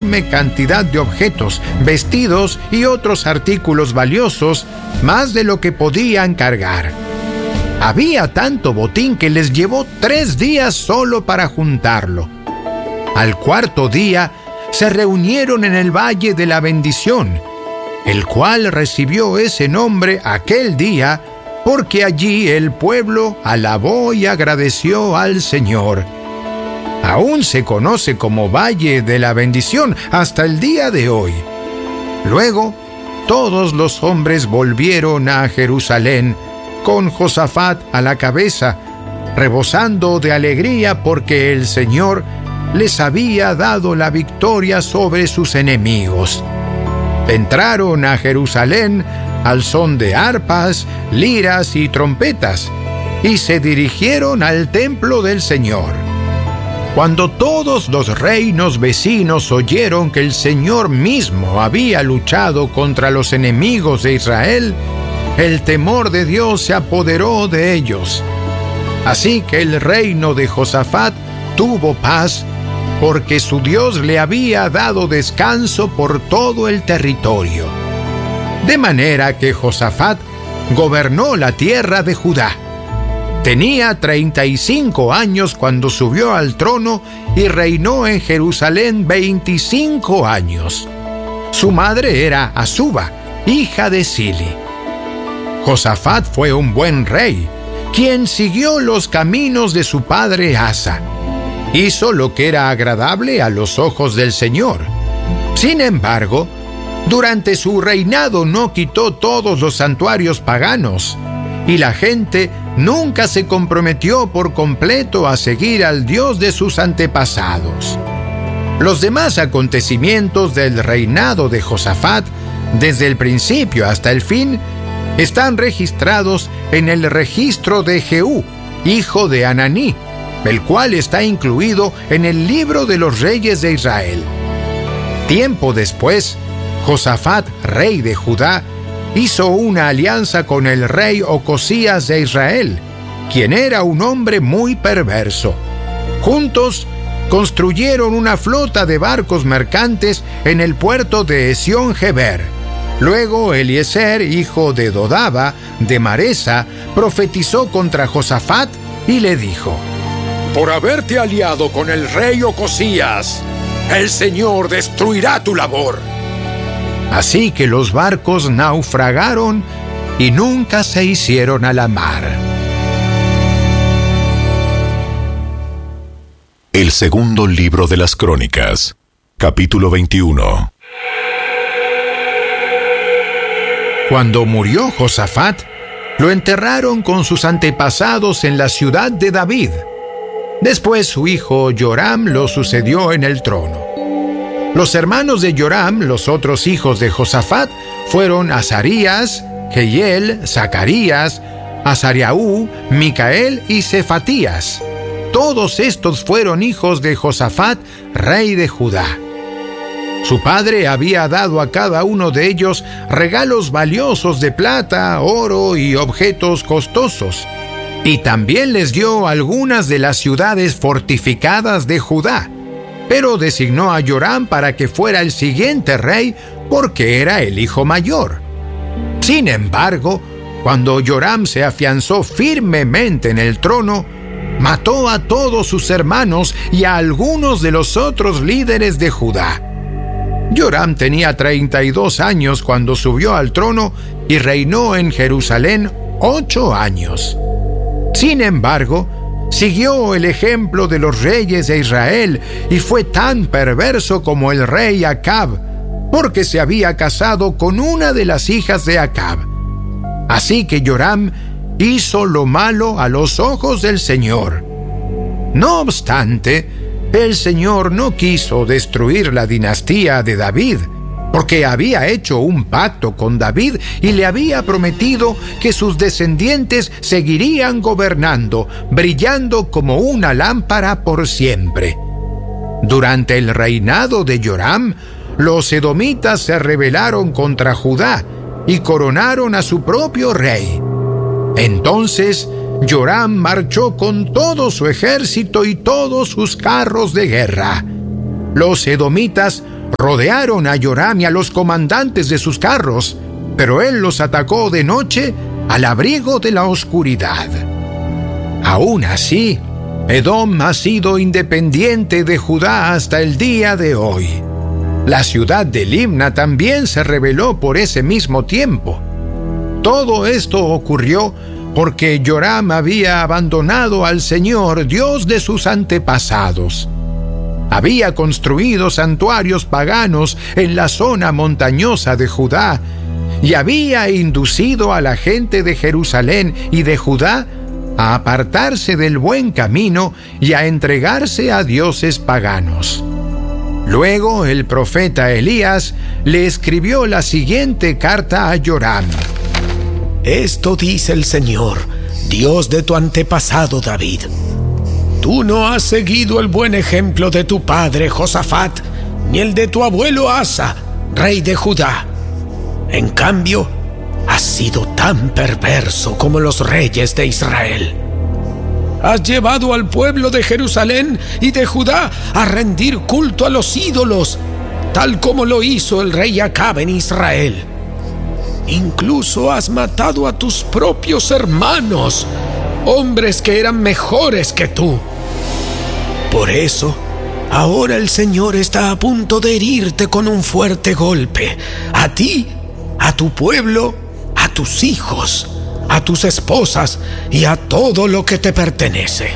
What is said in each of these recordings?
enorme cantidad de objetos, vestidos y otros artículos valiosos, más de lo que podían cargar. Había tanto botín que les llevó 3 días solo para juntarlo. Al cuarto día se reunieron en el Valle de la Bendición, el cual recibió ese nombre aquel día porque allí el pueblo alabó y agradeció al Señor. Aún se conoce como Valle de la Bendición hasta el día de hoy. Luego, todos los hombres volvieron a Jerusalén, con Josafat a la cabeza, rebosando de alegría porque el Señor les había dado la victoria sobre sus enemigos. Entraron a Jerusalén al son de arpas, liras y trompetas, y se dirigieron al templo del Señor. Cuando todos los reinos vecinos oyeron que el Señor mismo había luchado contra los enemigos de Israel, el temor de Dios se apoderó de ellos. Así que el reino de Josafat tuvo paz, porque su Dios le había dado descanso por todo el territorio. De manera que Josafat gobernó la tierra de Judá. Tenía 35 años cuando subió al trono y reinó en Jerusalén 25 años. Su madre era Azuba, hija de Sili. Josafat fue un buen rey, quien siguió los caminos de su padre Asa. Hizo lo que era agradable a los ojos del Señor. Sin embargo, durante su reinado no quitó todos los santuarios paganos, y la gente nunca se comprometió por completo a seguir al Dios de sus antepasados. Los demás acontecimientos del reinado de Josafat, desde el principio hasta el fin, están registrados en el registro de Jehú, hijo de Ananí, el cual está incluido en el libro de los reyes de Israel. Tiempo después, Josafat, rey de Judá, hizo una alianza con el rey Ocosías de Israel, quien era un hombre muy perverso. Juntos construyeron una flota de barcos mercantes en el puerto de Esión-Geber. Luego Eliezer, hijo de Dodaba, de Maresa, profetizó contra Josafat y le dijo: Por haberte aliado con el rey Ocosías, el Señor destruirá tu labor. Así que los barcos naufragaron y nunca se hicieron a la mar. El segundo libro de las Crónicas, capítulo 21. Cuando murió Josafat, lo enterraron con sus antepasados en la ciudad de David. Después su hijo Joram lo sucedió en el trono. Los hermanos de Joram, los otros hijos de Josafat, fueron Azarías, Jehiel, Zacarías, Azariahú, Micael y Cefatías. Todos estos fueron hijos de Josafat, rey de Judá. Su padre había dado a cada uno de ellos regalos valiosos de plata, oro y objetos costosos, y también les dio algunas de las ciudades fortificadas de Judá, pero designó a Joram para que fuera el siguiente rey porque era el hijo mayor. Sin embargo, cuando Joram se afianzó firmemente en el trono, mató a todos sus hermanos y a algunos de los otros líderes de Judá. Joram tenía 32 años cuando subió al trono y reinó en Jerusalén 8 años. Sin embargo, siguió el ejemplo de los reyes de Israel y fue tan perverso como el rey Acab, porque se había casado con una de las hijas de Acab. Así que Joram hizo lo malo a los ojos del Señor. No obstante, el Señor no quiso destruir la dinastía de David, porque había hecho un pacto con David y le había prometido que sus descendientes seguirían gobernando, brillando como una lámpara por siempre. Durante el reinado de Joram, los edomitas se rebelaron contra Judá y coronaron a su propio rey. Entonces, Joram marchó con todo su ejército y todos sus carros de guerra. Los edomitas rodearon a Joram y a los comandantes de sus carros, pero él los atacó de noche al abrigo de la oscuridad. Aún así, Edom ha sido independiente de Judá hasta el día de hoy. La ciudad de Libna también se rebeló por ese mismo tiempo. Todo esto ocurrió porque Joram había abandonado al Señor, Dios de sus antepasados. Había construido santuarios paganos en la zona montañosa de Judá y había inducido a la gente de Jerusalén y de Judá a apartarse del buen camino y a entregarse a dioses paganos. Luego el profeta Elías le escribió la siguiente carta a Joram. Esto dice el Señor, Dios de tu antepasado David. Tú no has seguido el buen ejemplo de tu padre Josafat, ni el de tu abuelo Asa, rey de Judá. En cambio, has sido tan perverso como los reyes de Israel. Has llevado al pueblo de Jerusalén y de Judá a rendir culto a los ídolos, tal como lo hizo el rey Acab en Israel. Incluso has matado a tus propios hermanos, hombres que eran mejores que tú. Por eso, ahora el Señor está a punto de herirte con un fuerte golpe, a ti, a tu pueblo, a tus hijos, a tus esposas y a todo lo que te pertenece.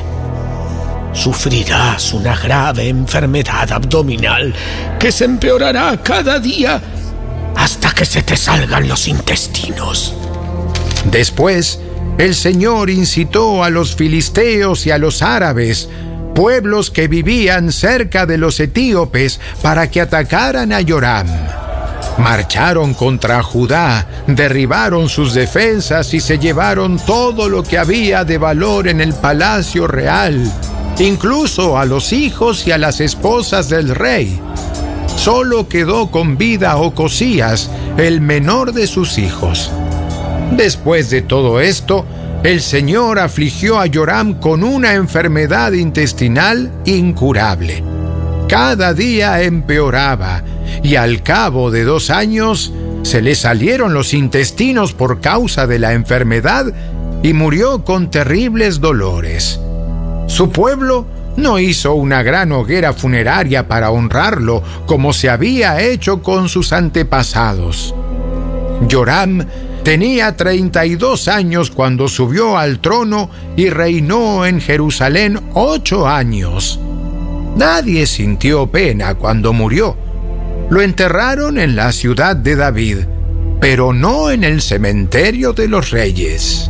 Sufrirás una grave enfermedad abdominal que se empeorará cada día hasta que se te salgan los intestinos. Después, el Señor incitó a los filisteos y a los árabes, pueblos que vivían cerca de los etíopes, para que atacaran a Joram. Marcharon contra Judá, derribaron sus defensas y se llevaron todo lo que había de valor en el palacio real, incluso a los hijos y a las esposas del rey. Solo quedó con vida Ocosías, el menor de sus hijos. Después de todo esto, el Señor afligió a Joram con una enfermedad intestinal incurable. Cada día empeoraba, y al cabo de 2 años se le salieron los intestinos por causa de la enfermedad y murió con terribles dolores. Su pueblo no hizo una gran hoguera funeraria para honrarlo como se había hecho con sus antepasados. Joram tenía 32 años cuando subió al trono y reinó en Jerusalén 8 años. Nadie sintió pena cuando murió. Lo enterraron en la ciudad de David, pero no en el cementerio de los reyes.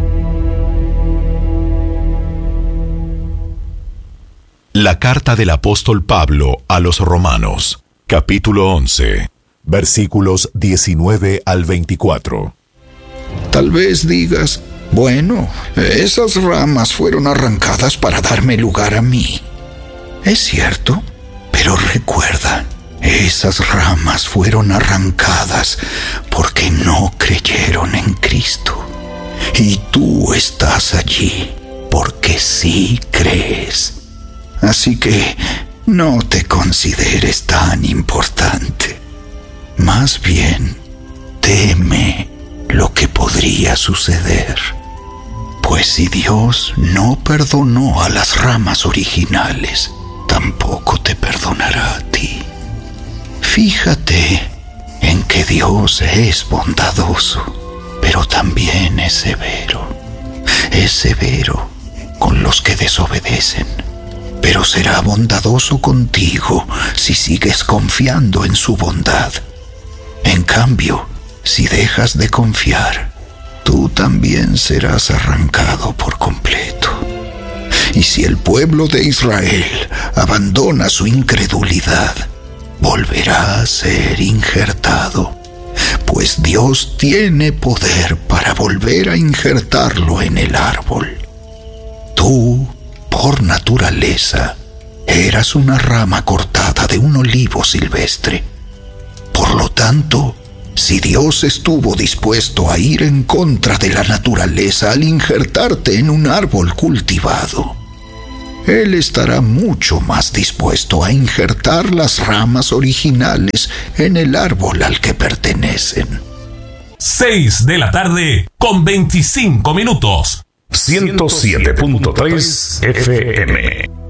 La carta del apóstol Pablo a los Romanos, capítulo 11, versículos 19 al 24. Tal vez digas, bueno, esas ramas fueron arrancadas para darme lugar a mí. Es cierto, pero recuerda, esas ramas fueron arrancadas porque no creyeron en Cristo. Y tú estás allí porque sí crees. Así que no te consideres tan importante. Más bien, teme lo que podría suceder. Pues si Dios no perdonó a las ramas originales, tampoco te perdonará a ti. Fíjate en que Dios es bondadoso, pero también es severo. Es severo con los que desobedecen, pero será bondadoso contigo si sigues confiando en su bondad. En cambio, si dejas de confiar, tú también serás arrancado por completo. Y si el pueblo de Israel abandona su incredulidad, volverá a ser injertado, pues Dios tiene poder para volver a injertarlo en el árbol. Tú, por naturaleza, eras una rama cortada de un olivo silvestre. Por lo tanto, si Dios estuvo dispuesto a ir en contra de la naturaleza al injertarte en un árbol cultivado, Él estará mucho más dispuesto a injertar las ramas originales en el árbol al que pertenecen. 6 de la tarde con 25 minutos. 107.3 FM.